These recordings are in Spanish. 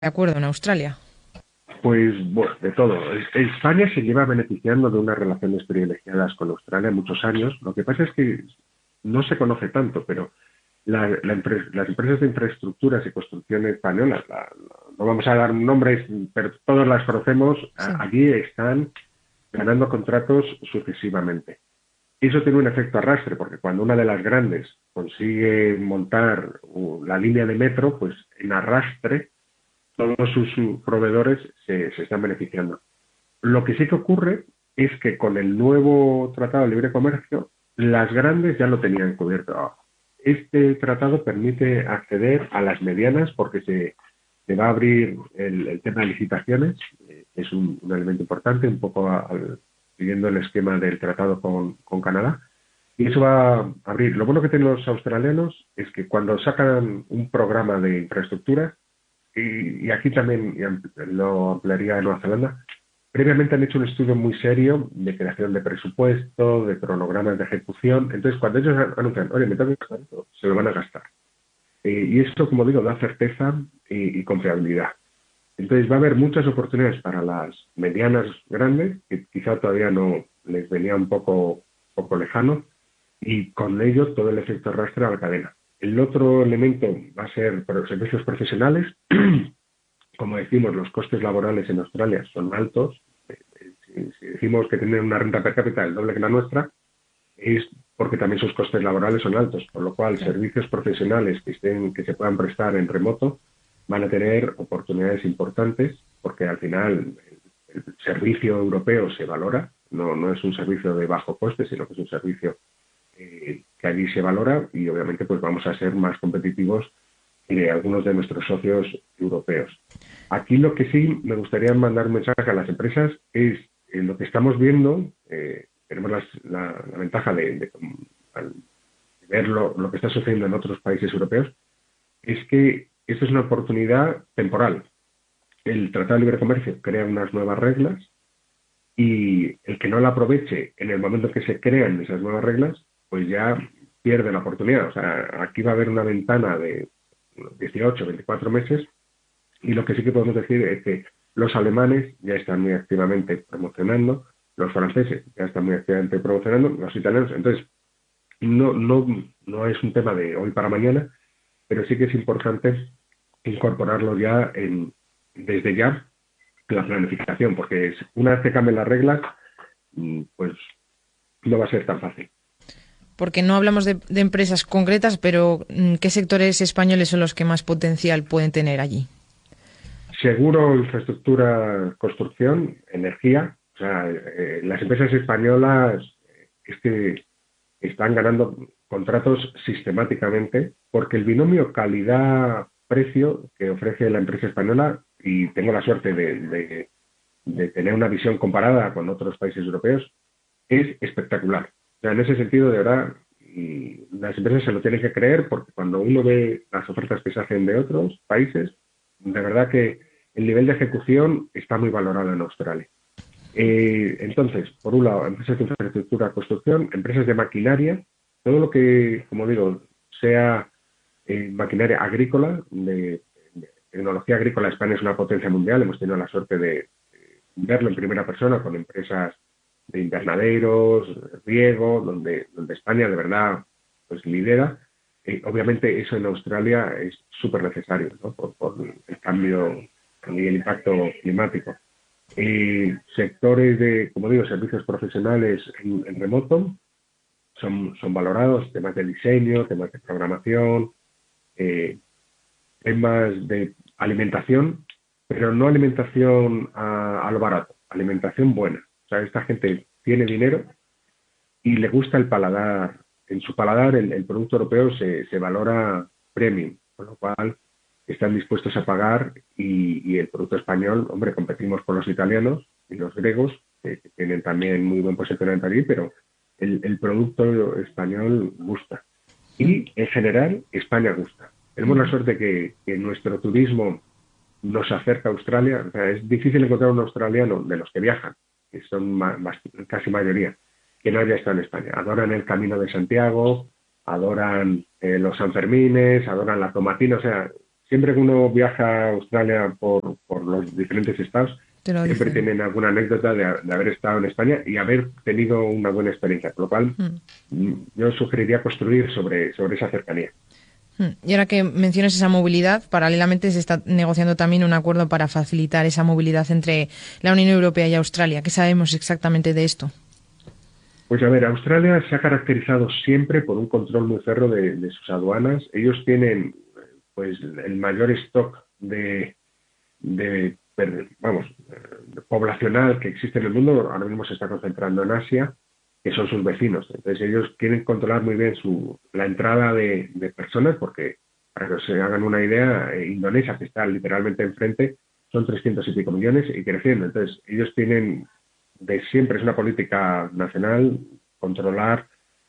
acuerdo en Australia? Pues bueno, de todo. España se lleva beneficiando de unas relaciones privilegiadas con Australia muchos años. Lo que pasa es que no se conoce tanto, pero las empresas de infraestructuras y construcción españolas, no vamos a dar nombres, pero todos las conocemos, Sí. allí están ganando contratos sucesivamente. Y eso tiene un efecto arrastre, porque cuando una de las grandes consigue montar la línea de metro, pues en arrastre todos sus proveedores se están beneficiando. Lo que sí que ocurre es que con el nuevo Tratado de Libre Comercio, las grandes ya lo tenían cubierto. Este tratado permite acceder a las medianas porque se va a abrir el tema de licitaciones, es un elemento importante, un poco siguiendo el esquema del tratado con Canadá. Y eso va a abrir. Lo bueno que tienen los australianos es que cuando sacan un programa de infraestructura, y aquí también lo ampliaría en Nueva Zelanda, previamente han hecho un estudio muy serio de creación de presupuesto, de cronogramas de ejecución. Entonces, cuando ellos anuncian, oye, me tengo que gastar esto, se lo van a gastar. Y esto, como digo, da certeza y confiabilidad. Entonces, va a haber muchas oportunidades para las medianas grandes, que quizá todavía no les venía poco lejano, y con ello todo el efecto arrastre a la cadena. El otro elemento va a ser por los servicios profesionales. Como decimos, los costes laborales en Australia son altos. Si decimos que tienen una renta per cápita el doble que la nuestra, es porque también sus costes laborales son altos, por lo cual Claro. servicios profesionales que se puedan prestar en remoto van a tener oportunidades importantes, porque al final el servicio europeo se valora, no es un servicio de bajo coste, sino que es un servicio que allí se valora, y obviamente pues vamos a ser más competitivos de algunos de nuestros socios europeos. Aquí lo que sí me gustaría mandar un mensaje a las empresas es lo que estamos viendo. Tenemos la ventaja de ver lo que está sucediendo en otros países europeos, es que esto es una oportunidad temporal. El Tratado de Libre Comercio crea unas nuevas reglas, y el que no la aproveche en el momento en que se crean esas nuevas reglas, pues ya pierde la oportunidad. O sea, aquí va a haber una ventana de 18, 24 meses, y lo que sí que podemos decir es que los alemanes ya están muy activamente promocionando, los franceses ya están muy activamente promocionando, los italianos. Entonces, no es un tema de hoy para mañana, pero sí que es importante incorporarlo ya desde ya la planificación, porque una vez que cambien las reglas, pues no va a ser tan fácil. Porque no hablamos de empresas concretas, pero ¿qué sectores españoles son los que más potencial pueden tener allí? Seguro, infraestructura, construcción, energía. O sea, las empresas españolas es que están ganando contratos sistemáticamente porque el binomio calidad-precio que ofrece la empresa española, y tengo la suerte de tener una visión comparada con otros países europeos, es espectacular. O sea, en ese sentido, de verdad, y las empresas se lo tienen que creer, porque cuando uno ve las ofertas que se hacen de otros países, de verdad que el nivel de ejecución está muy valorado en Australia. Entonces, por un lado, empresas de infraestructura, construcción, empresas de maquinaria, todo lo que, como digo, sea maquinaria agrícola, de tecnología agrícola. España es una potencia mundial, hemos tenido la suerte de verlo en primera persona con empresas de invernaderos, riego, donde España de verdad pues lidera. Obviamente eso en Australia es súper necesario, ¿no? Por el cambio y el impacto climático. Sectores de, como digo, servicios profesionales en remoto son valorados, temas de diseño, temas de programación, eh, temas de alimentación, pero no alimentación a lo barato, alimentación buena. O sea, esta gente tiene dinero y le gusta el paladar. En su paladar el producto europeo se valora premium, con lo cual están dispuestos a pagar, y el producto español, hombre, competimos con los italianos y los griegos, que tienen también muy buen posicionamiento allí, pero el producto español gusta. Y en general, España gusta. Tenemos la suerte que nuestro turismo nos acerca a Australia. O sea, es difícil encontrar un australiano de los que viajan, que son casi mayoría, que no haya estado en España. Adoran el Camino de Santiago, adoran los Sanfermines, adoran la tomatina. O sea, siempre que uno viaja a Australia por los diferentes estados, Te lo siempre dicen. tienen alguna anécdota de haber estado en España y haber tenido una buena experiencia, por lo cual yo sugeriría construir sobre esa cercanía. Y ahora que mencionas esa movilidad, paralelamente se está negociando también un acuerdo para facilitar esa movilidad entre la Unión Europea y Australia. ¿Qué sabemos exactamente de esto? Pues a ver, Australia se ha caracterizado siempre por un control muy férreo de sus aduanas. Ellos tienen pues el mayor stock poblacional que existe en el mundo. Ahora mismo se está concentrando en Asia, que son sus vecinos. Entonces ellos quieren controlar muy bien la entrada de personas, porque para que se hagan una idea, Indonesia, que está literalmente enfrente, son 300 y pico millones y creciendo. Entonces ellos tienen de siempre, es una política nacional, controlar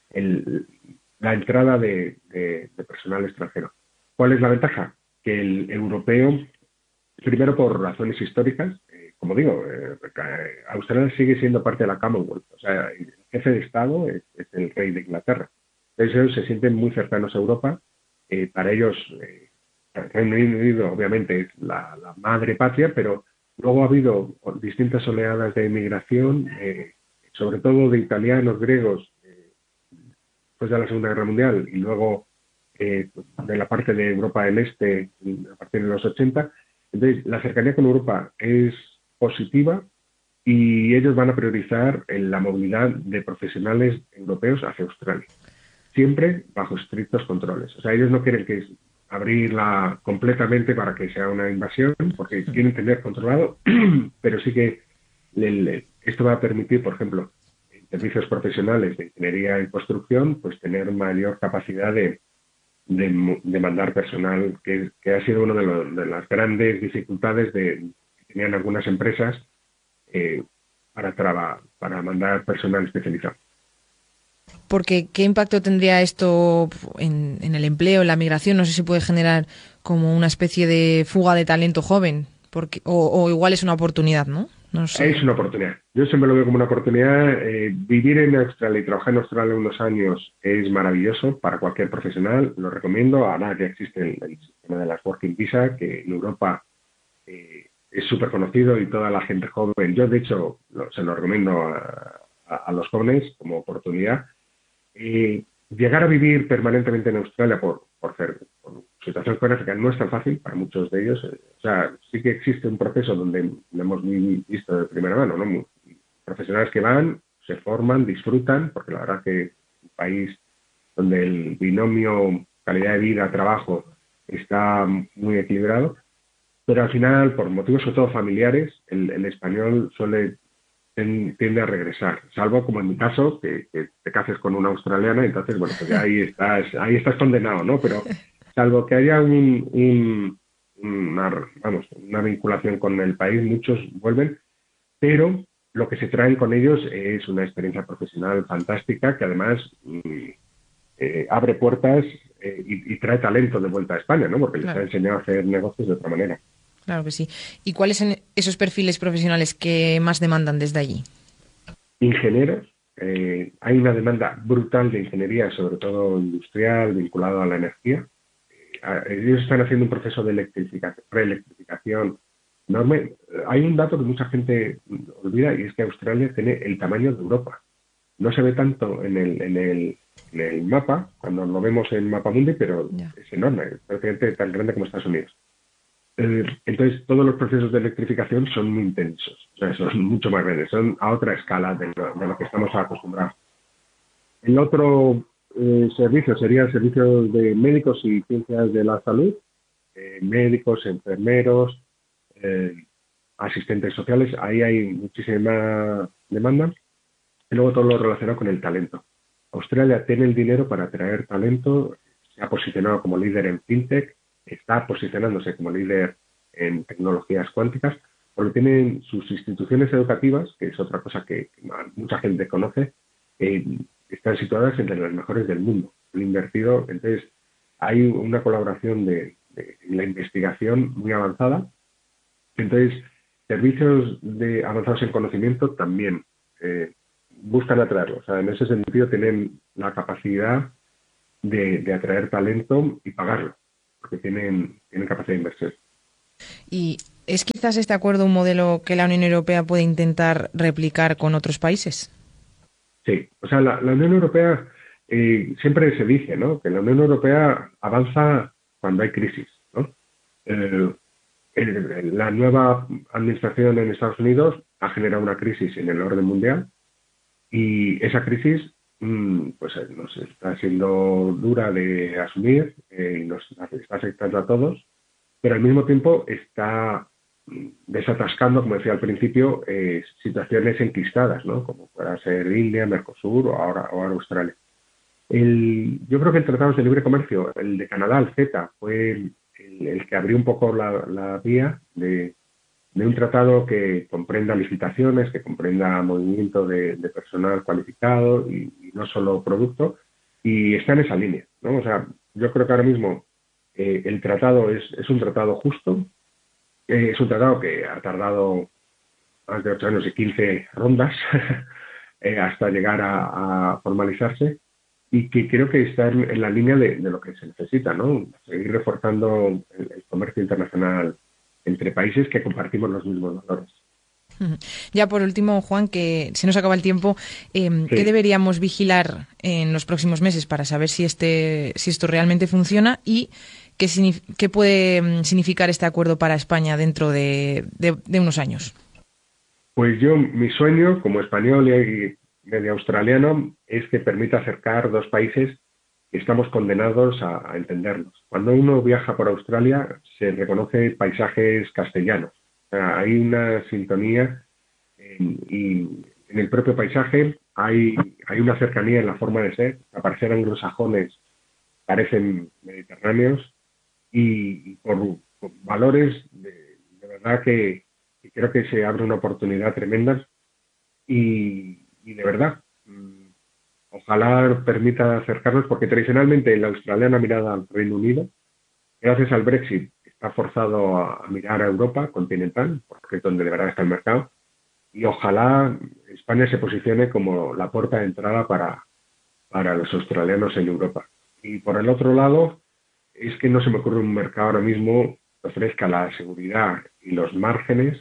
la entrada de personal extranjero. ¿Cuál es la ventaja? Que el europeo, primero por razones históricas, como digo, Australia sigue siendo parte de la Commonwealth, o sea, el jefe de Estado es el rey de Inglaterra. Entonces ellos se sienten muy cercanos a Europa. Para ellos, Reino Unido obviamente es la madre patria, pero luego ha habido distintas oleadas de inmigración, sobre todo de italianos, griegos, después de la Segunda Guerra Mundial y luego de la parte de Europa del Este a partir de los 80. Entonces, la cercanía con Europa es positiva y ellos van a priorizar la movilidad de profesionales europeos hacia Australia, siempre bajo estrictos controles. O sea, ellos no quieren abrirla completamente para que sea una invasión, porque quieren tener controlado, pero sí que esto va a permitir, por ejemplo, en servicios profesionales de ingeniería y construcción, pues tener mayor capacidad de mandar personal, que ha sido una de las grandes dificultades que tenían algunas empresas eh, para mandar personal especializado. Porque, ¿qué impacto tendría esto en el empleo, en la migración? No sé si puede generar como una especie de fuga de talento joven, o igual es una oportunidad, ¿no? No Es sé. una oportunidad. Yo siempre lo veo como una oportunidad. Vivir en Australia y trabajar en Australia unos años es maravilloso para cualquier profesional. Lo recomiendo. Ahora que existe el sistema de las Working Visa, que en Europa es súper conocido y toda la gente joven. Yo, de hecho, se lo recomiendo a los jóvenes como oportunidad. Llegar a vivir permanentemente en Australia por situación geográfica no es tan fácil para muchos de ellos. O sea, sí que existe un proceso donde lo hemos visto de primera mano, ¿no? Profesionales que van, se forman, disfrutan, porque la verdad que es un país donde el binomio calidad de vida-trabajo está muy equilibrado, pero al final, por motivos sobre todo familiares, el español tiende a regresar, salvo como en mi caso, que te cases con una australiana, entonces, bueno, pues ya ahí estás condenado, ¿no? Pero salvo que haya una vinculación con el país, muchos vuelven, pero lo que se traen con ellos es una experiencia profesional fantástica que además abre puertas y trae talento de vuelta a España, ¿no? Porque les ha Claro, enseñado a hacer negocios de otra manera. claro que sí. ¿Y cuáles son esos perfiles profesionales que más demandan desde allí? Ingenieros, hay una demanda brutal de ingeniería, sobre todo industrial, vinculado a la energía. Ellos están haciendo un proceso de reelectrificación enorme. Hay un dato que mucha gente olvida y es que Australia tiene el tamaño de Europa. No se ve tanto en el mapa, cuando lo vemos en Mapamundi, pero Ya. es enorme, es prácticamente tan grande como Estados Unidos. Entonces, todos los procesos de electrificación son muy intensos, o sea, son mucho más grandes, son a otra escala de lo que estamos acostumbrados. El otro servicio sería el servicio de médicos y ciencias de la salud, médicos, enfermeros, eh, asistentes sociales. Ahí hay muchísima demanda. Y luego todo lo relacionado con el talento. Australia tiene el dinero para atraer talento, se ha posicionado como líder en fintech, está posicionándose como líder en tecnologías cuánticas, porque tienen sus instituciones educativas, que es otra cosa que mucha gente conoce, están situadas entre las mejores del mundo. Han invertido, entonces hay una colaboración de la investigación muy avanzada. Entonces, servicios avanzados en conocimiento también buscan atraerlo. O sea, en ese sentido tienen la capacidad de atraer talento y pagarlo. porque tienen capacidad de inversión. ¿Y es quizás este acuerdo un modelo que la Unión Europea puede intentar replicar con otros países? Sí, o sea, la Unión Europea siempre se dice, ¿no?, que la Unión Europea avanza cuando hay crisis, ¿no? La nueva administración en Estados Unidos ha generado una crisis en el orden mundial y esa crisis pues nos está siendo dura de asumir y nos está afectando a todos, pero al mismo tiempo está desatascando, como decía al principio, situaciones enquistadas, ¿no?, como pueda ser India, Mercosur o ahora Australia. Yo creo que el Tratado de Libre Comercio, el de Canadá, el CETA, fue el que abrió un poco la vía de un tratado que comprenda licitaciones, que comprenda movimiento de personal cualificado y no solo producto, y está en esa línea, ¿no? O sea, yo creo que ahora mismo el tratado es un tratado justo, es un tratado que ha tardado más de 8 años y 15 rondas hasta llegar a formalizarse, y que creo que está en la línea de lo que se necesita, ¿no? Seguir reforzando el comercio internacional entre países que compartimos los mismos valores. Ya por último, Juan, que se nos acaba el tiempo, Sí. ¿qué deberíamos vigilar en los próximos meses para saber si esto realmente funciona y qué puede significar este acuerdo para España dentro de unos años? Pues mi sueño como español y medio australiano es que permita acercar dos países que estamos condenados a entendernos. Cuando uno viaja por Australia se reconoce paisajes castellanos. O sea, hay una sintonía y en el propio paisaje hay una cercanía en la forma de ser. Al parecer anglosajones parecen mediterráneos y por valores de verdad que creo que se abre una oportunidad tremenda y de verdad, ojalá permita acercarnos, porque tradicionalmente la australiana mirada al Reino Unido, gracias al Brexit, está forzado a mirar a Europa continental, porque es donde de verdad está el mercado, y ojalá España se posicione como la puerta de entrada para los australianos en Europa. Y por el otro lado, es que no se me ocurre un mercado ahora mismo que ofrezca la seguridad y los márgenes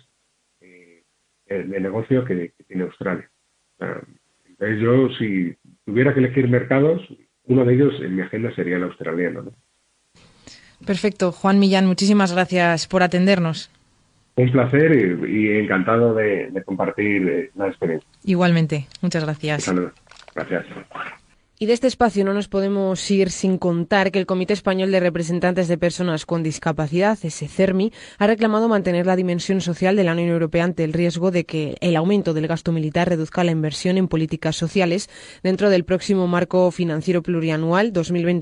de negocio que tiene Australia. Entonces yo, si tuviera que elegir mercados, uno de ellos en mi agenda sería el australiano, ¿no? Perfecto. Juan Millán, muchísimas gracias por atendernos. Un placer y encantado de compartir la experiencia. Igualmente. Muchas gracias. Un saludo. Gracias. Y de este espacio no nos podemos ir sin contar que el Comité Español de Representantes de Personas con Discapacidad, ese CERMI, ha reclamado mantener la dimensión social de la Unión Europea ante el riesgo de que el aumento del gasto militar reduzca la inversión en políticas sociales dentro del próximo marco financiero plurianual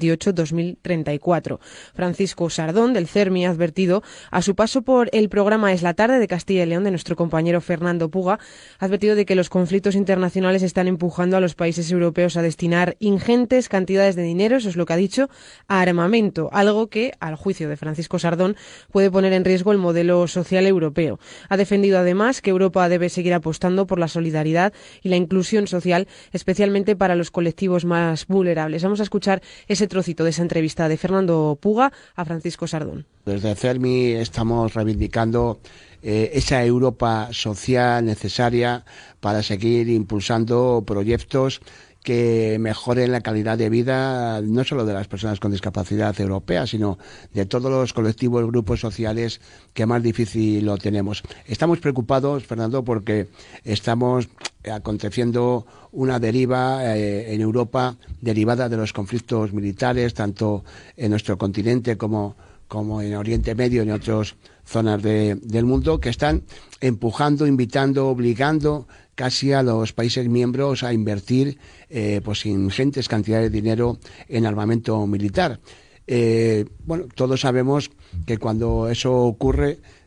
2028-2034. Francisco Sardón, del CERMI, ha advertido, a su paso por el programa Es la Tarde de Castilla y León de nuestro compañero Fernando Puga, ha advertido de que los conflictos internacionales están empujando a los países europeos a destinar ingentes cantidades de dinero, eso es lo que ha dicho, a armamento, algo que, al juicio de Francisco Sardón, puede poner en riesgo el modelo social europeo. Ha defendido además que Europa debe seguir apostando por la solidaridad y la inclusión social, especialmente para los colectivos más vulnerables. Vamos a escuchar ese trocito de esa entrevista de Fernando Puga a Francisco Sardón. Desde CERMI estamos reivindicando esa Europa social necesaria para seguir impulsando proyectos que mejoren la calidad de vida no solo de las personas con discapacidad europeas, sino de todos los colectivos, grupos sociales que más difícil lo tenemos. Estamos preocupados, Fernando, porque estamos aconteciendo una deriva en Europa derivada de los conflictos militares, tanto en nuestro continente como en Oriente Medio y en otras zonas del mundo, que están empujando, invitando, obligando casi a los países miembros a invertir pues ingentes cantidades de dinero en armamento militar. Bueno, todos sabemos que cuando eso ocurre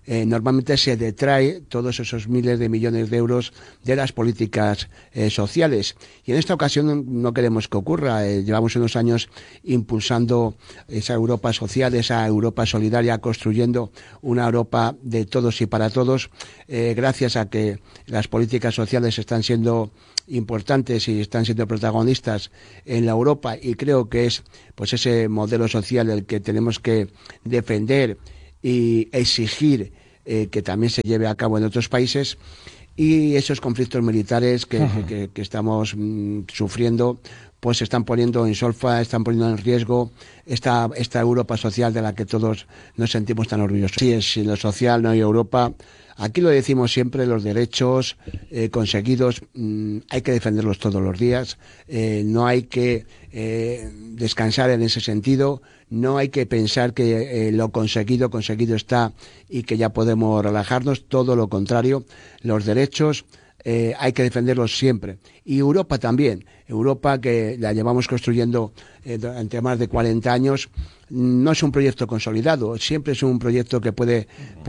normalmente se detrae todos esos miles de millones de euros de las políticas sociales. Y en esta ocasión no queremos que ocurra. Llevamos unos años impulsando esa Europa social, esa Europa solidaria, construyendo una Europa de todos y para todos, gracias a que las políticas sociales están siendo importantes y están siendo protagonistas en la Europa, y creo que es pues ese modelo social el que tenemos que defender y exigir que también se lleve a cabo en otros países. Y esos conflictos militares que estamos sufriendo pues se están poniendo en solfa, están poniendo en riesgo esta Europa social de la que todos nos sentimos tan orgullosos. Sí, sin lo social no hay Europa. Aquí lo decimos siempre, los derechos conseguidos hay que defenderlos todos los días, no hay que descansar en ese sentido, no hay que pensar que lo conseguido está y que ya podemos relajarnos, todo lo contrario, los derechos hay que defenderlos siempre. Y Europa también, Europa que la llevamos construyendo durante más de 40 años, no es un proyecto consolidado, siempre es un proyecto que puede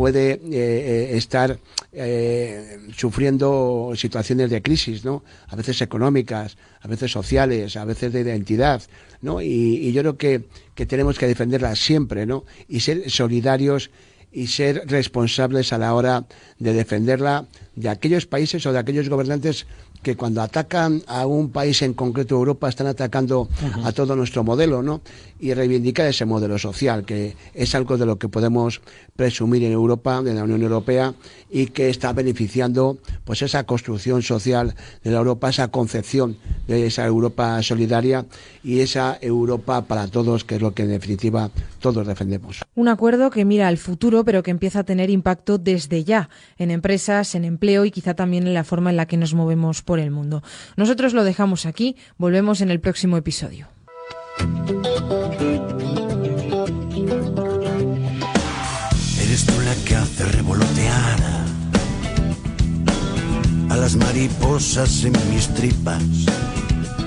estar sufriendo situaciones de crisis, ¿no? A veces económicas, a veces sociales, a veces de identidad, ¿no? Y yo creo que tenemos que defenderla siempre, ¿no? Y ser solidarios y ser responsables a la hora de defenderla de aquellos países o de aquellos gobernantes que cuando atacan a un país en concreto, Europa, están atacando a todo nuestro modelo, ¿no? Y reivindicar ese modelo social, que es algo de lo que podemos presumir en Europa, en la Unión Europea, y que está beneficiando pues esa construcción social de la Europa, esa concepción de esa Europa solidaria y esa Europa para todos, que es lo que en definitiva todos defendemos. Un acuerdo que mira al futuro, pero que empieza a tener impacto desde ya en empresas, en empleo y quizá también en la forma en la que nos movemos por el mundo. Nosotros lo dejamos aquí, volvemos en el próximo episodio. Eres tú la que hace revolotear a las mariposas en mis tripas.